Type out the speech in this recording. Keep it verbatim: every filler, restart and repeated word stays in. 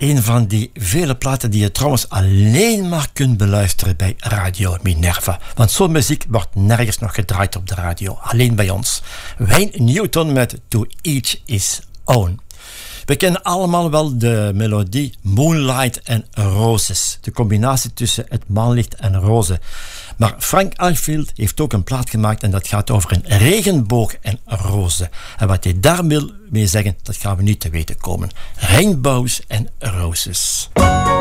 Een van die vele platen die je trouwens alleen maar kunt beluisteren bij Radio Minerva. Want zo'n muziek wordt nergens nog gedraaid op de radio. Alleen bij ons. Wayne Newton met To Each His Own. We kennen allemaal wel de melodie Moonlight and Roses. De combinatie tussen het maanlicht en rozen. Maar Frank Oldfield heeft ook een plaat gemaakt en dat gaat over een regenboog en rozen. En wat hij daar wil mee zeggen, dat gaan we nu te weten komen. Rainbows and Roses.